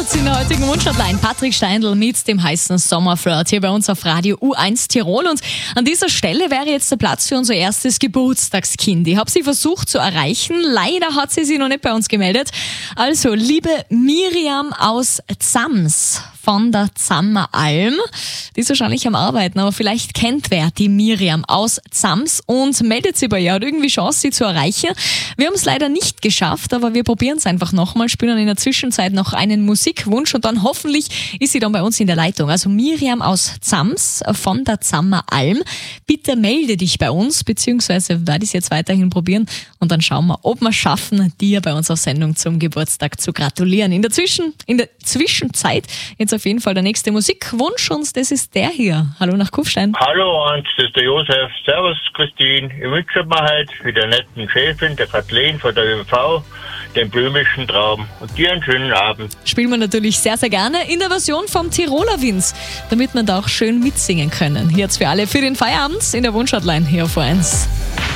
Highlights in der heutigen Wunschhotline. Patrick Steindl mit dem heißen Sommerflirt hier bei uns auf Radio U1 Tirol. Und an dieser Stelle wäre jetzt der Platz für unser erstes Geburtstagskind. Ich habe sie versucht zu erreichen. Leider hat sie sich noch nicht bei uns gemeldet. Also, liebe Miriam aus Zams von der Zammeralm. Die ist wahrscheinlich am Arbeiten, aber vielleicht kennt wer die Miriam aus Zams und meldet sich bei ihr. Hat irgendwie Chance, sie zu erreichen. Wir haben es leider nicht geschafft, aber wir probieren es einfach nochmal, spielen in der Zwischenzeit noch einen Musikwunsch und dann hoffentlich ist sie dann bei uns in der Leitung. Also Miriam aus Zams von der Zammeralm. Bitte melde dich bei uns, beziehungsweise werde ich es jetzt weiterhin probieren und dann schauen wir, ob wir schaffen, dir bei uns auf Sendung zum Geburtstag zu gratulieren. In der Zwischenzeit jetzt auf jeden Fall der nächste Musikwunsch und das ist der hier. Hallo nach Kufstein. Hallo Hans, das ist der Josef. Servus Christine. Ich wünsche mir halt für der netten Chefin, der Kathleen von der ÖV, den blümischen Traum und dir einen schönen Abend. Spielen wir natürlich sehr, sehr gerne in der Version vom Tiroler Winz, damit wir da auch schön mitsingen können. Hier jetzt für alle für den Feierabend in der Wunschhotline hier auf U1.